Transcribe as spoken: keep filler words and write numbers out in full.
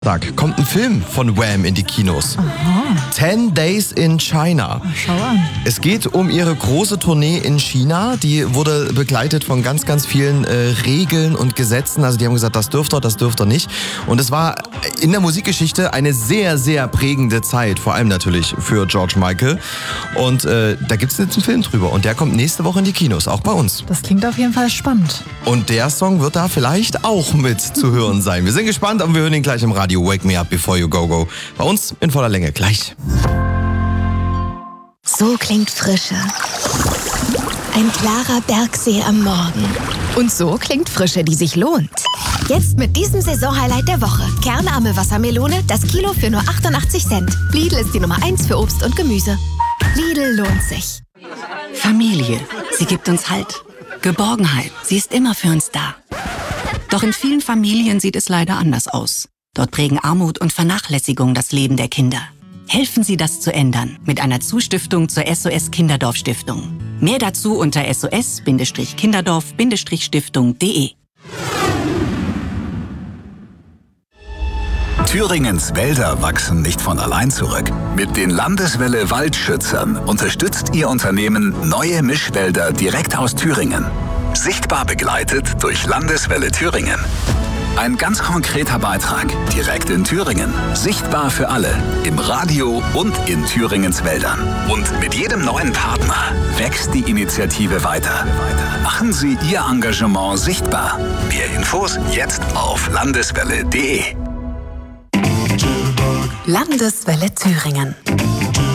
Tag kommt ein Film von Wham in die Kinos. Aha. Ten Days in China. Schau an. Es geht um ihre große Tournee in China. Die wurde begleitet von ganz, ganz vielen äh, Regeln und Gesetzen. Also die haben gesagt, das dürft ihr, das dürft ihr nicht. Und es war in der Musikgeschichte eine sehr, sehr prägende Zeit. Vor allem natürlich für George Michael. Und äh, da gibt es jetzt einen Film drüber. Und der kommt nächste Woche in die Kinos, auch bei uns. Das klingt auf jeden Fall spannend. Und der Song wird da vielleicht auch mit zu hören sein. Wir sind gespannt und wir hören ihn gleich im Radio. Wake Me Up Before You Go Go. Bei uns in voller Länge. Gleich. So klingt Frische. Ein klarer Bergsee am Morgen. Und so klingt Frische, die sich lohnt. Jetzt mit diesem Saisonhighlight der Woche. Kernarme Wassermelone, das Kilo für nur achtundachtzig Cent. Lidl ist die Nummer eins für Obst und Gemüse. Lidl lohnt sich. Familie, sie gibt uns Halt. Geborgenheit, sie ist immer für uns da. Doch in vielen Familien sieht es leider anders aus. Dort prägen Armut und Vernachlässigung das Leben der Kinder. Helfen Sie, das zu ändern mit einer Zustiftung zur S O S Kinderdorf Stiftung. Mehr dazu unter s o s kinderdorf stiftung punkt de. Thüringens Wälder wachsen nicht von allein zurück. Mit den Landeswelle Waldschützern unterstützt Ihr Unternehmen neue Mischwälder direkt aus Thüringen. Sichtbar begleitet durch Landeswelle Thüringen. Ein ganz konkreter Beitrag, direkt in Thüringen. Sichtbar für alle, im Radio und in Thüringens Wäldern. Und mit jedem neuen Partner wächst die Initiative weiter. Machen Sie Ihr Engagement sichtbar. Mehr Infos jetzt auf landeswelle punkt de. Landeswelle Thüringen.